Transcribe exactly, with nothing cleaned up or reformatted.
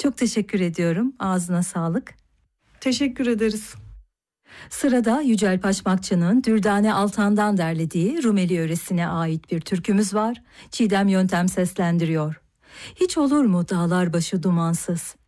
Çok teşekkür ediyorum. Ağzına sağlık. Teşekkür ederiz. Sırada Yücel Paşmakçı'nın Dürdane Altan'dan derlediği Rumeli yöresine ait bir türkümüz var. Çiğdem Yöntem seslendiriyor. Hiç olur mu dağlar başı dumansız,